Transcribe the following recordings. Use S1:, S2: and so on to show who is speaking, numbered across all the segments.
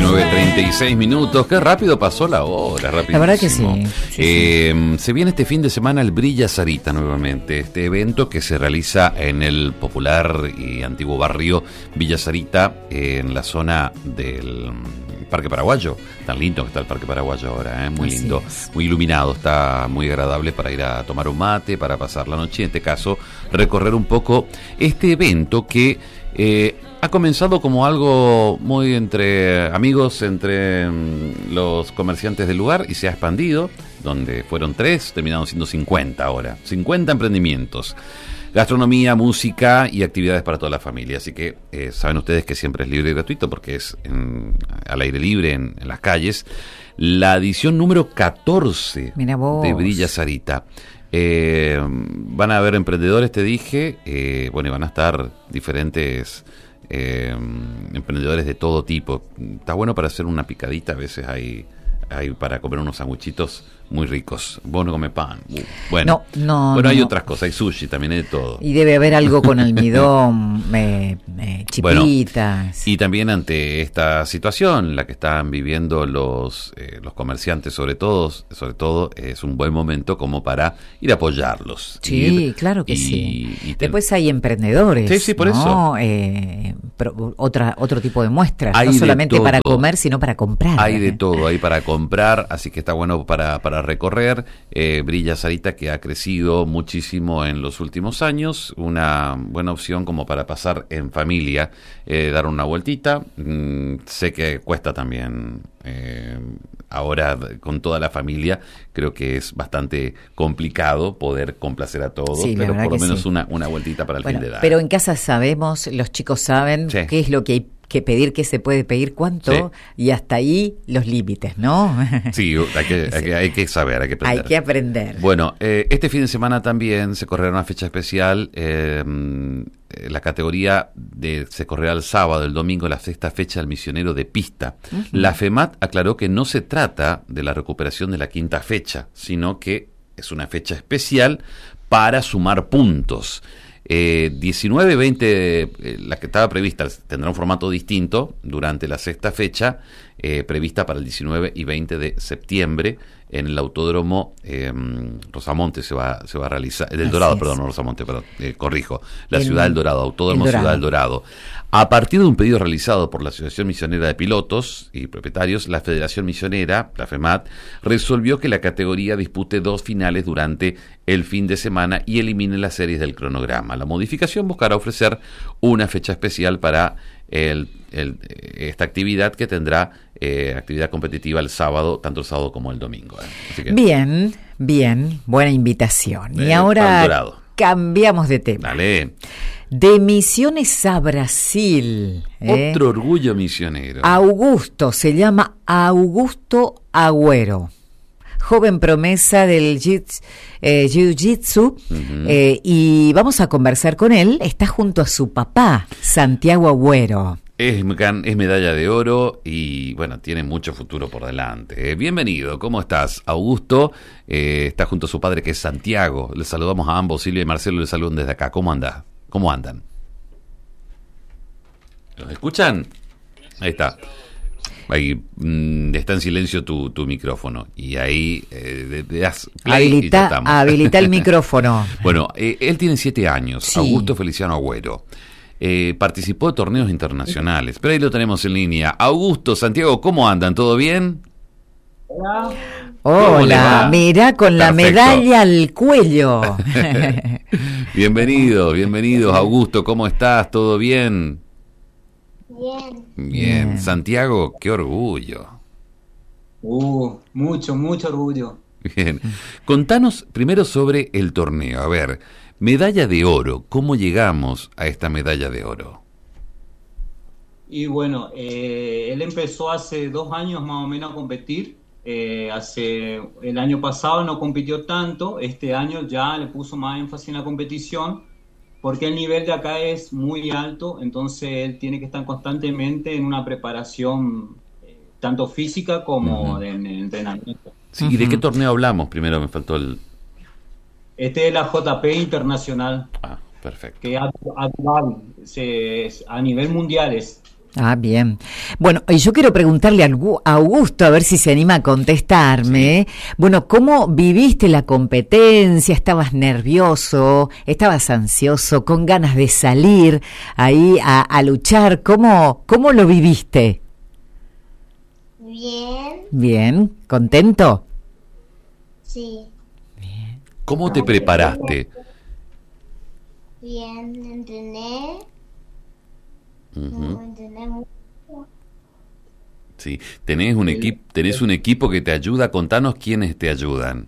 S1: 19:36. Qué rápido pasó la hora, rapidísimo.
S2: La verdad que sí.
S1: Se viene este fin de semana el Brilla Sarita nuevamente, este evento que se realiza en el popular y antiguo barrio Villa Sarita, en la zona del Parque Paraguayo. Tan lindo que está el Parque Paraguayo ahora, muy
S2: Así
S1: lindo,
S2: es.
S1: muy iluminado, está muy agradable para ir a tomar un mate, para pasar la noche, en este caso recorrer un poco este evento que ha comenzado como algo muy entre amigos, entre los comerciantes del lugar, y se ha expandido, donde fueron 3, terminaron siendo 50 ahora, 50 emprendimientos. Gastronomía, música y actividades para toda la familia. Así que saben ustedes que siempre es libre y gratuito porque es al aire libre en las calles. La edición número 14
S2: Mira vos.
S1: de Brilla Sarita. Van a haber emprendedores, te dije. Bueno, y van a estar diferentes emprendedores de todo tipo. Está bueno para hacer una picadita. A veces hay para comer unos sanguchitos muy ricos. Vos no comes pan. Bueno, hay otras cosas. Hay sushi, también hay de todo.
S2: Y debe haber algo con almidón, chipitas.
S1: Bueno, y también ante esta situación, la que están viviendo los comerciantes, sobre todo, es un buen momento como para ir a apoyarlos.
S2: Sí, claro que sí. Después hay emprendedores.
S1: Sí, por
S2: ¿no? Otro tipo de muestras. Hay no solamente para comer, sino para comprar.
S1: Hay de todo, hay para comprar, así que está bueno para recorrer. Brilla Sarita, que ha crecido muchísimo en los últimos años, una buena opción como para pasar en familia, dar una vueltita. Sé que cuesta también ahora con toda la familia, creo que es bastante complicado poder complacer a todos,
S2: sí,
S1: pero por lo menos
S2: sí.
S1: una vueltita para el fin de edad.
S2: Pero en casa sabemos, los chicos saben qué es lo que hay que pedir, qué se puede pedir, cuánto, y hasta ahí los límites, ¿no?
S1: Sí, hay que saber, hay que aprender.
S2: Hay que aprender.
S1: Bueno, este fin de semana también se correrá una fecha especial. La categoría se correrá el sábado, el domingo, la sexta fecha del misionero de pista. Uh-huh. La FEMAT aclaró que no se trata de la recuperación de la quinta fecha, sino que es una fecha especial para sumar puntos. 19 y 20, la que estaba prevista, tendrá un formato distinto durante la sexta fecha, prevista para el 19 y 20 de septiembre en el autódromo Rosamonte se va a realizar, del Dorado, perdón, no Rosamonte, perdón, corrijo, la Ciudad del Dorado, autódromo Ciudad del Dorado. A partir de un pedido realizado por la Asociación Misionera de Pilotos y Propietarios, la Federación Misionera, la FEMAT, resolvió que la categoría dispute 2 finales durante el fin de semana y elimine las series del cronograma. La modificación buscará ofrecer una fecha especial para esta actividad, que tendrá actividad competitiva el sábado, tanto el sábado como el domingo. Así que,
S2: bien, buena invitación. Y ahora cambiamos de tema.
S1: Dale.
S2: De Misiones a Brasil.
S1: Otro orgullo misionero.
S2: Augusto, se llama Augusto Agüero. Joven promesa del Jiu-Jitsu, y vamos a conversar con él. Está junto a su papá, Santiago Agüero.
S1: Es medalla de oro y, bueno, tiene mucho futuro por delante. Bienvenido, ¿cómo estás? Augusto está junto a su padre, que es Santiago. Les saludamos a ambos, Silvia y Marcelo, les saludan desde acá. ¿Cómo andan? ¿Los escuchan? Ahí está. Ahí está en silencio tu micrófono y ahí das play
S2: habilita el micrófono.
S1: Bueno, él tiene 7 años, sí. Augusto Feliciano Agüero. Participó de torneos internacionales, pero ahí lo tenemos en línea. Augusto, Santiago, ¿cómo andan? ¿Todo bien?
S2: Hola, mirá, con la medalla al cuello.
S1: Bienvenidos, Augusto, ¿cómo estás? ¿Todo bien? Bien. Santiago, qué orgullo.
S3: Mucho orgullo.
S1: Bien. Contanos primero sobre el torneo. A ver, medalla de oro. ¿Cómo llegamos a esta medalla de oro?
S3: Y bueno, él empezó hace 2 años más o menos a competir. El año pasado no compitió tanto. Este año ya le puso más énfasis en la competición, porque el nivel de acá es muy alto, entonces él tiene que estar constantemente en una preparación tanto física como de entrenamiento.
S1: Sí, ¿y de qué torneo hablamos? Primero me faltó el...
S3: Este es la JP Internacional.
S1: Perfecto.
S3: Que a nivel mundial es.
S2: Ah, bien. Bueno, y yo quiero preguntarle a Augusto, a ver si se anima a contestarme. Sí. Bueno, ¿cómo viviste la competencia? ¿Estabas nervioso? ¿Estabas ansioso? ¿Con ganas de salir ahí a luchar? ¿Cómo lo viviste?
S4: Bien.
S2: Bien. ¿Contento?
S4: Sí.
S2: Bien.
S1: ¿Cómo te preparaste?
S4: Bien, entrené. Entrené mucho.
S1: Sí, tenés un equipo que te ayuda. Contanos quiénes te ayudan.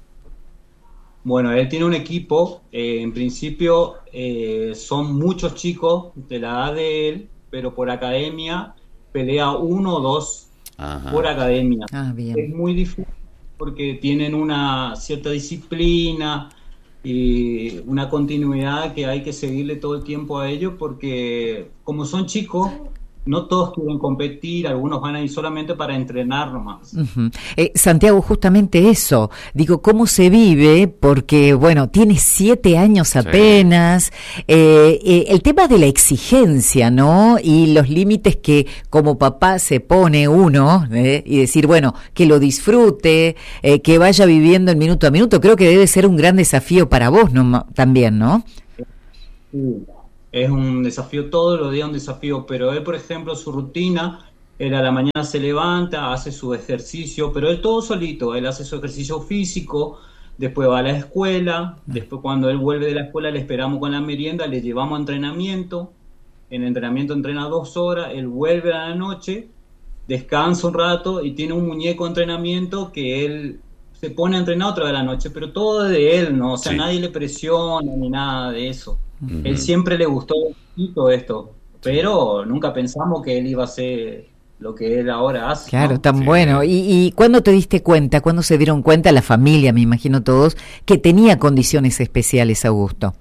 S3: Bueno, él tiene un equipo, en principio son muchos chicos de la edad de él, pero por academia pelea 1 o 2 por academia.
S2: Ah, bien.
S3: Es muy difícil porque tienen una cierta disciplina y una continuidad que hay que seguirle todo el tiempo a ellos, porque como son chicos, no todos quieren competir, algunos van a ir solamente para entrenar nomás.
S2: Uh-huh. Santiago, justamente eso, digo, ¿cómo se vive? Porque, bueno, tiene 7 años apenas, sí. El tema de la exigencia, ¿no? Y los límites que como papá se pone uno, y decir, bueno, que lo disfrute, que vaya viviendo en minuto a minuto, creo que debe ser un gran desafío para vos, ¿no? También, ¿no?
S3: Sí. Es un desafío, todos los días un desafío, pero él, por ejemplo, su rutina, él a la mañana se levanta, hace su ejercicio, pero él todo solito, él hace su ejercicio físico, después va a la escuela, después cuando él vuelve de la escuela le esperamos con la merienda, le llevamos a entrenamiento, en entrenamiento entrena 2 horas, él vuelve a la noche, descansa un rato y tiene un muñeco de entrenamiento que él se pone a entrenar otra vez a la noche, pero todo de él, ¿no? O sea, sí. Nadie le presiona ni nada de eso. Uh-huh. Él siempre le gustó todo esto, pero nunca pensamos que él iba a ser lo que él ahora hace.
S2: Claro,
S3: ¿no?
S2: tan
S1: Sí.
S2: bueno. ¿Y cuándo te diste cuenta, cuándo se dieron cuenta la familia, me imagino todos, que tenía condiciones especiales, Augusto?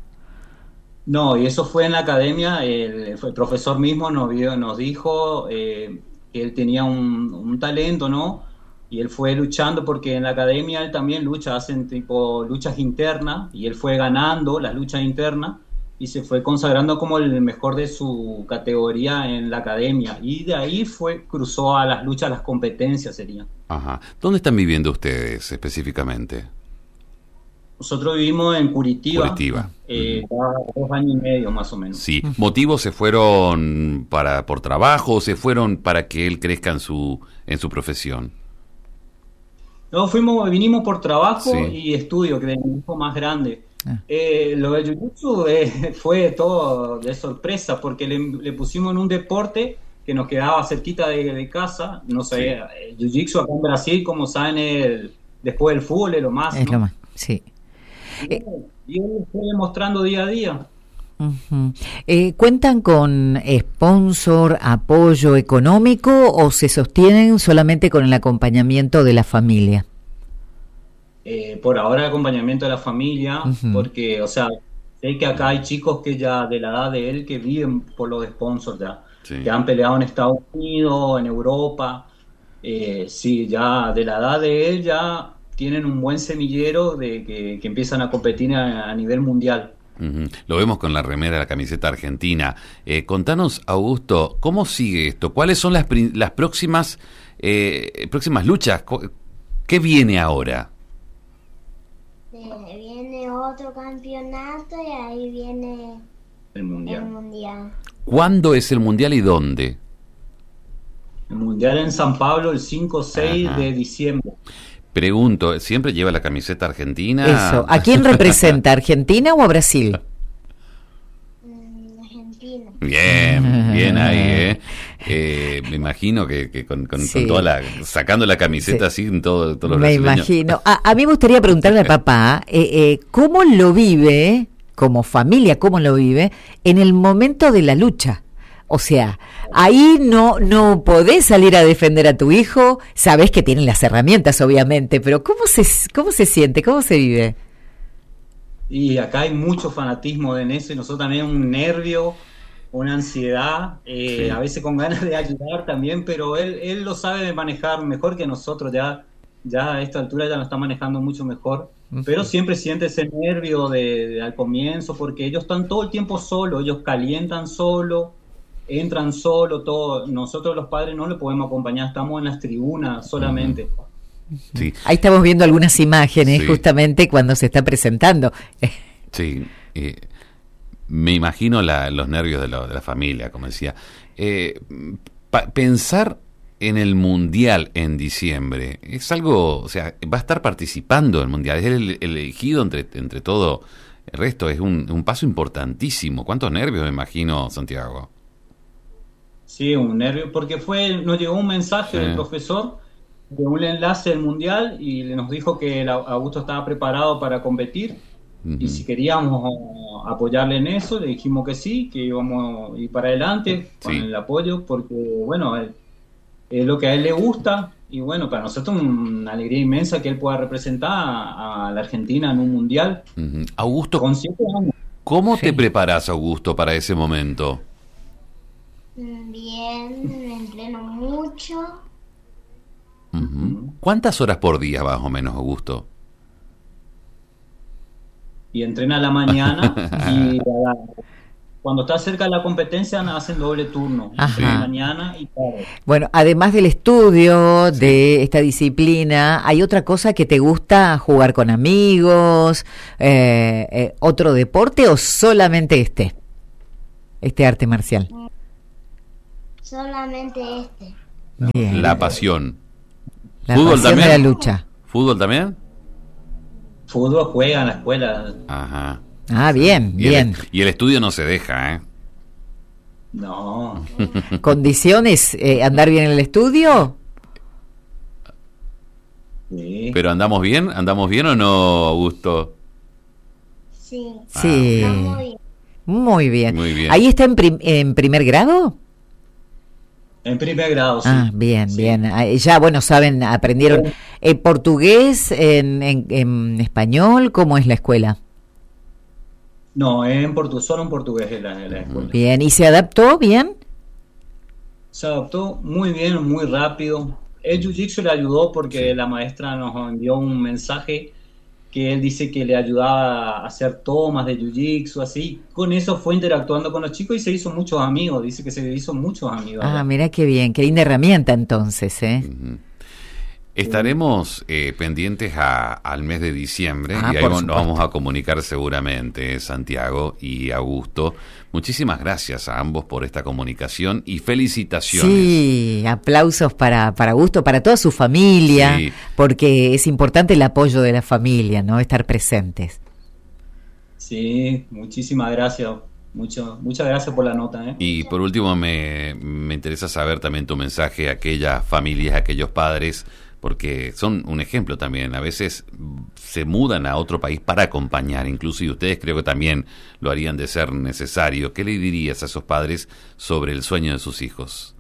S3: No, y eso fue en la academia, el profesor mismo nos dijo que él tenía un talento, ¿no? Y él fue luchando porque en la academia él también lucha, hacen tipo luchas internas, y él fue ganando las luchas internas y se fue consagrando como el mejor de su categoría en la academia. Y de ahí cruzó a las luchas, a las competencias serían.
S1: Ajá. ¿Dónde están viviendo ustedes específicamente?
S3: Nosotros vivimos en Curitiba.
S1: Curitiba.
S3: 2 años y medio más o menos.
S1: Sí. ¿Motivos se fueron por trabajo o se fueron para que él crezca en su profesión?
S3: No, vinimos por trabajo,
S1: sí.
S3: Y estudio, que es mi hijo más grande. Lo de Jiu-Jitsu fue todo de sorpresa, porque le pusimos en un deporte que nos quedaba cerquita de casa. No sé, sí. Jiu-Jitsu acá en Brasil, como saben, después del fútbol es lo más,
S2: es
S3: ¿no?
S2: lo más, sí.
S3: Y él fue demostrando día a día.
S2: Uh-huh. ¿Cuentan con sponsor, apoyo económico o se sostienen solamente con el acompañamiento de la familia?
S3: Por ahora el acompañamiento de la familia,
S2: uh-huh.
S3: Porque, o sea, sé que acá hay chicos que ya de la edad de él que viven por los sponsors ya, sí. Que han peleado en Estados Unidos, en Europa, sí, ya de la edad de él ya tienen un buen semillero de que empiezan a competir a nivel mundial.
S1: Uh-huh. Lo vemos con la remera, la camiseta argentina. Contanos, Augusto, ¿cómo sigue esto? ¿Cuáles son las próximas luchas? ¿Qué viene ahora?
S4: Viene otro campeonato y ahí viene
S3: el mundial.
S1: ¿Cuándo es el mundial y dónde?
S3: El mundial en San Pablo el 5-6 de diciembre.
S1: Pregunto, ¿siempre lleva la camiseta argentina?
S2: Eso, ¿a quién representa? ¿Argentina o a Brasil?
S4: Argentina.
S1: Bien ahí, me imagino que con toda sacando la camiseta así en todos los brasileños.
S2: Me imagino. A mí me gustaría preguntarle al papá, ¿cómo lo vive, como familia, cómo lo vive en el momento de la lucha? O sea, ahí no podés salir a defender a tu hijo, sabés que tienen las herramientas, obviamente, pero ¿cómo se siente? ¿Cómo se vive?
S3: Y acá hay mucho fanatismo en eso, y nosotros también un nervio, una ansiedad, sí. A veces con ganas de ayudar también, pero él lo sabe manejar mejor que nosotros, ya a esta altura ya lo está manejando mucho mejor, pero siempre siente ese nervio al comienzo, porque ellos están todo el tiempo solos, ellos calientan solo. entran solo, todo. Nosotros los padres no le podemos acompañar, estamos en las tribunas solamente.
S1: Sí.
S2: Ahí estamos viendo algunas imágenes,
S1: Sí.
S2: justamente cuando se está presentando.
S1: Sí, me imagino los nervios de la familia, como decía. Pensar en el Mundial en diciembre, es algo, o sea, va a estar participando en el Mundial, es el elegido entre todo el resto, es un paso importantísimo. ¿Cuántos nervios, me imagino, Santiago?
S3: Sí, un nervio, porque nos llegó un mensaje del profesor de un enlace del Mundial y nos dijo que Augusto estaba preparado para competir. Y si queríamos apoyarle en eso, le dijimos que sí, que íbamos a ir para adelante con el apoyo, porque bueno, es lo que a él le gusta, y bueno, para nosotros una alegría inmensa que él pueda representar a la Argentina en un Mundial.
S1: Augusto,
S3: con 7 años.
S1: ¿Cómo te preparas, Augusto, para ese momento?
S4: Bien, me entreno mucho.
S1: ¿Cuántas horas por día, más o menos, Augusto?
S3: Y entrena a la mañana y cuando está cerca de la competencia hacen doble turno, mañana y tarde.
S2: Bueno, además del estudio de esta disciplina, ¿hay otra cosa que te gusta jugar con amigos, otro deporte o solamente este arte marcial?
S4: Solamente este.
S2: Bien.
S1: La pasión.
S2: La
S1: ¿Fútbol
S2: pasión
S1: también?
S2: de la lucha.
S1: ¿Fútbol también?
S3: Fútbol juega en la escuela.
S1: Ajá.
S2: Ah, bien, bien.
S1: Y el estudio no se deja, ¿eh?
S3: No.
S2: ¿Condiciones? ¿Andar bien en el estudio?
S3: Sí.
S1: ¿Pero andamos bien? ¿Andamos bien o no, Augusto?
S4: Sí.
S2: Sí.
S4: Está muy bien.
S2: Muy bien.
S1: Muy bien.
S2: ¿Ahí está en primer grado?
S3: En primer grado, sí.
S2: Ah, bien,
S3: Sí.
S2: bien. Ya, bueno, saben, aprendieron portugués, en español, ¿cómo es la escuela?
S3: No, solo en portugués en la escuela.
S2: Bien, ¿y se adaptó bien?
S3: Se adaptó muy bien, muy rápido. El jiu-jitsu le ayudó porque la maestra nos envió un mensaje que él dice que le ayudaba a hacer tomas de jiu-jitsu, así. Con eso fue interactuando con los chicos y se hizo muchos amigos. Dice que se hizo muchos amigos.
S2: Ah, mira qué bien, qué linda herramienta entonces, ¿eh?
S1: Estaremos pendientes al mes de diciembre y ahí
S2: por
S1: nos
S2: supuesto.
S1: vamos a comunicar seguramente, Santiago y Augusto. Muchísimas gracias a ambos por esta comunicación y felicitaciones.
S2: Sí, aplausos para Augusto, para toda su familia,
S1: Sí.
S2: porque es importante el apoyo de la familia, ¿no? Estar presentes.
S3: Sí, muchísimas gracias. Muchas gracias por la nota, ¿eh?
S1: Y por último me interesa saber también tu mensaje a aquellas familias, a aquellos padres, porque son un ejemplo también. A veces se mudan a otro país para acompañar, incluso, y ustedes creo que también lo harían de ser necesario. ¿Qué le dirías a esos padres sobre el sueño de sus hijos?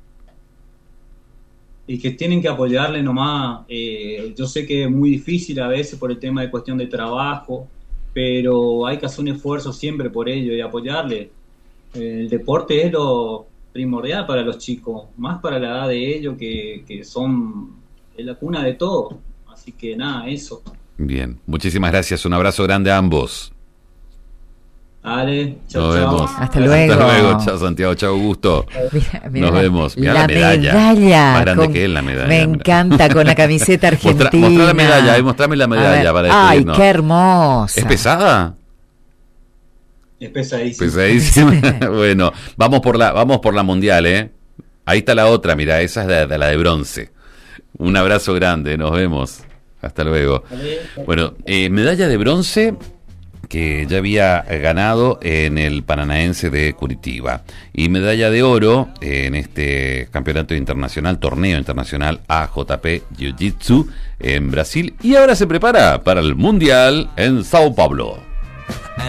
S3: Y que tienen que apoyarle nomás. Yo sé que es muy difícil a veces por el tema de cuestión de trabajo, pero hay que hacer un esfuerzo siempre por ello y apoyarle. El deporte es lo primordial para los chicos, más para la edad de ellos que es la cuna de todo. Así que nada, eso.
S1: Bien, muchísimas gracias. Un abrazo grande a ambos.
S3: Dale, chao,
S1: Nos
S3: chao.
S1: vemos.
S2: Hasta luego.
S1: Hasta luego. Chao, Santiago. Chao, Augusto.
S2: Mira,
S1: Nos vemos. Mirá
S2: la
S1: la medalla. Más grande que él, la medalla.
S2: Me
S1: Mirá.
S2: encanta, con la camiseta argentina.
S1: Mostrá la medalla, mostrame la
S2: A
S1: medalla
S2: ver.
S1: para
S2: Ay,
S1: despedirnos.
S2: qué hermosa.
S1: ¿Es pesada?
S3: Es pesadísimo.
S1: Pesadísima. Bueno, vamos por la mundial, ¿eh? Ahí está la otra, mira, esa es la de bronce. Un abrazo grande, nos vemos. Hasta luego.
S3: Dale.
S1: Bueno, medalla de bronce que ya había ganado en el Paranaense de Curitiba y medalla de oro en este campeonato internacional, torneo internacional AJP Jiu-Jitsu en Brasil, y ahora se prepara para el Mundial en Sao Paulo.